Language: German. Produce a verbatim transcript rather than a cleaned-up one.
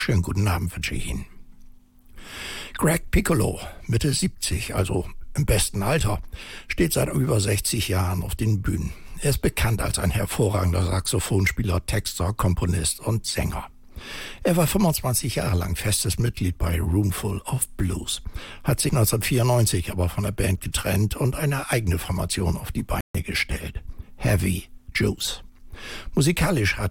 Schönen guten Abend wünsche ich Ihnen. Greg Piccolo, Mitte siebzig, also im besten Alter, steht seit über sechzig Jahren auf den Bühnen. Er ist bekannt als ein hervorragender Saxophonspieler, Texter, Komponist und Sänger. Er war fünfundzwanzig Jahre lang festes Mitglied bei Roomful of Blues, hat sich neunzehnhundertvierundneunzig aber von der Band getrennt und eine eigene Formation auf die Beine gestellt. Heavy Juice. Musikalisch hat